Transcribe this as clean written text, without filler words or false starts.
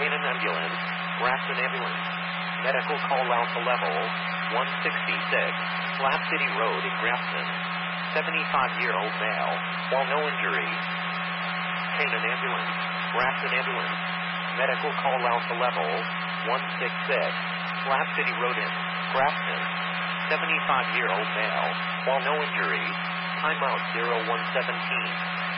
Canaan Ambulance, Grafton Ambulance. Medical call out to level 166, Slab City Road in Grafton. 75-year-old male, while no injuries. Canaan Ambulance, Grafton Ambulance. Medical call out to level 166, Slab City Road in Grafton. 75-year-old male, while no injuries. Timeout 0117.